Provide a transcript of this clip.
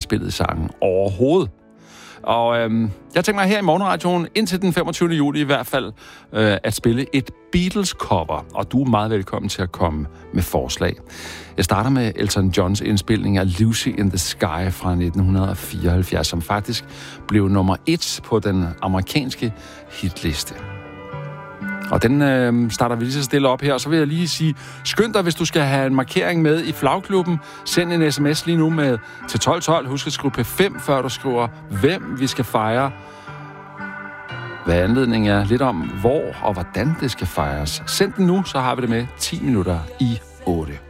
indspillede sangen overhovedet. Og jeg tænker mig her i Morgenradioen, indtil den 25. juli i hvert fald, at spille et Beatles-cover. Og du er meget velkommen til at komme med forslag. Jeg starter med Elton Johns indspilning af Lucy in the Sky fra 1974, som faktisk blev nummer 1 på den amerikanske hitliste. Og den starter vi lige så stille op her, og så vil jeg lige sige, skynd dig, hvis du skal have en markering med i flagklubben. Send en sms lige nu med til 1212. Husk at skrive P5, før du skriver, hvem vi skal fejre. Hvad anledningen er, lidt om hvor og hvordan det skal fejres. Send den nu, så har vi det med 10 minutter i 8.